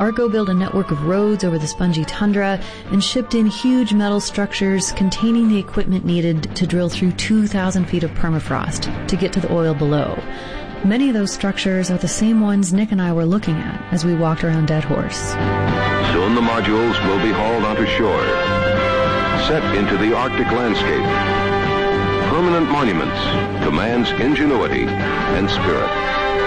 ARCO built a network of roads over the spongy tundra and shipped in huge metal structures containing the equipment needed to drill through 2,000 feet of permafrost to get to the oil below. Many of those structures are the same ones Nick and I were looking at as we walked around Dead Horse. Soon the modules will be hauled onto shore, set into the Arctic landscape. Permanent monuments to man's ingenuity and spirit.